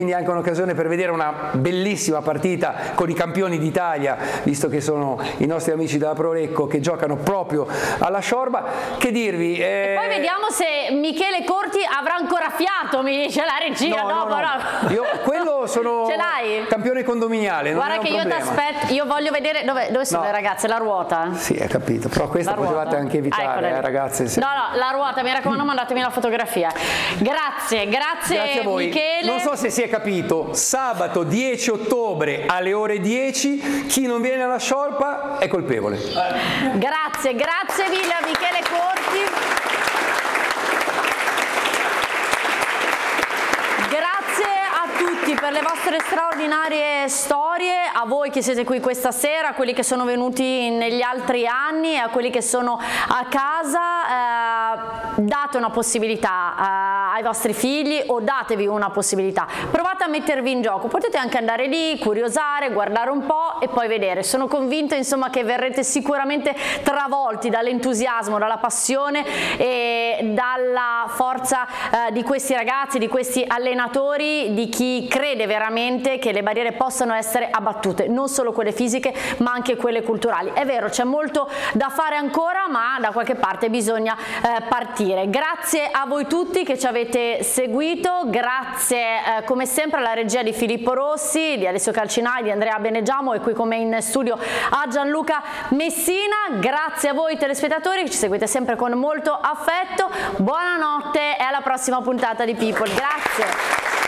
Quindi anche un'occasione per vedere una bellissima partita con i campioni d'Italia, visto che sono i nostri amici della Prorecco che giocano proprio alla Sciorba. Che dirvi? E poi vediamo se Michele Corti avrà ancora fiato, mi dice la regina. No. Io quello sono campione condominiale. Guarda non che io ti aspetto, io voglio vedere dove sono le ragazze, la ruota. Sì, hai capito, però questa potevate anche evitare, ragazze. No, la ruota, mi raccomando, mandatemi la fotografia. Grazie a voi. Michele. Non so se si è capito, sabato 10 ottobre alle ore 10, chi non viene alla Sciolpa è colpevole. Grazie mille a Michele Corti. Grazie a tutti per le vostre straordinarie storie, a voi che siete qui questa sera, a quelli che sono venuti negli altri anni, a quelli che sono a casa. Date una possibilità ai vostri figli o datevi una possibilità, provate a mettervi in gioco, potete anche andare lì, curiosare, guardare un po' e poi vedere. Sono convinta insomma che verrete sicuramente travolti dall'entusiasmo, dalla passione e dalla forza di questi ragazzi, di questi allenatori, di chi crede veramente che le barriere possano essere abbattute, non solo quelle fisiche ma anche quelle culturali. È vero, c'è molto da fare ancora, ma da qualche parte bisogna partire. Grazie a voi tutti che ci avete seguito, grazie come sempre alla regia di Filippo Rossi, di Alessio Calcinai, di Andrea Beneggiamo e qui come in studio a Gianluca Messina. Grazie a voi telespettatori che ci seguite sempre con molto affetto, buonanotte e alla prossima puntata di People. Grazie.